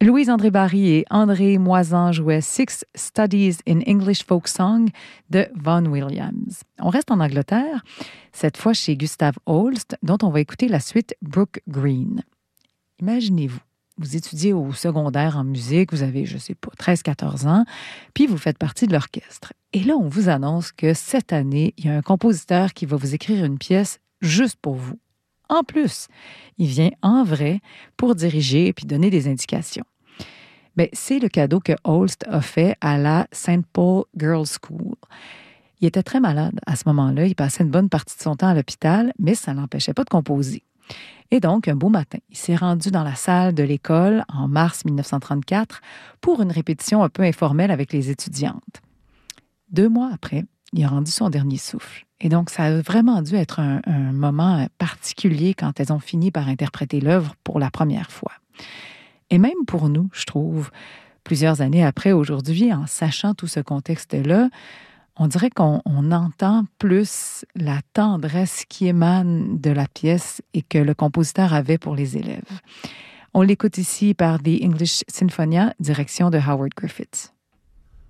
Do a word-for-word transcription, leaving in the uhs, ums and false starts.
Louise-André Barry et André Moisan jouaient Six Studies in English Folk Song de Vaughan Williams. On reste en Angleterre, cette fois chez Gustav Holst, dont on va écouter la suite Brook Green. Imaginez-vous, vous étudiez au secondaire en musique, vous avez, je ne sais pas, treize quatorze ans, puis vous faites partie de l'orchestre. Et là, on vous annonce que cette année, il y a un compositeur qui va vous écrire une pièce juste pour vous. En plus, il vient en vrai pour diriger et puis donner des indications. Bien, c'est le cadeau que Holst a fait à la Saint Paul Girls' School. Il était très malade à ce moment-là. Il passait une bonne partie de son temps à l'hôpital, mais ça ne l'empêchait pas de composer. Et donc, un beau matin, il s'est rendu dans la salle de l'école en mars dix-neuf cent trente-quatre pour une répétition un peu informelle avec les étudiantes. Deux mois après, il a rendu son dernier souffle. Et donc, ça a vraiment dû être un, un moment particulier quand elles ont fini par interpréter l'œuvre pour la première fois. Et même pour nous, je trouve, plusieurs années après, aujourd'hui, en sachant tout ce contexte-là, on dirait qu'on on entend plus la tendresse qui émane de la pièce et que le compositeur avait pour les élèves. On l'écoute ici par The English Sinfonia, direction de Howard Griffiths.